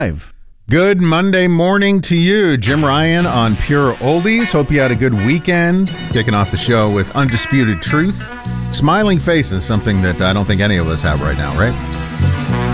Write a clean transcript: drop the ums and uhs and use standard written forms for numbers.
Good Monday morning to you. Jim Ryan on Pure Oldies. Hope you had a good weekend. Kicking off the show with Undisputed Truth. Smiling faces, something that I don't think any of us have right now, right?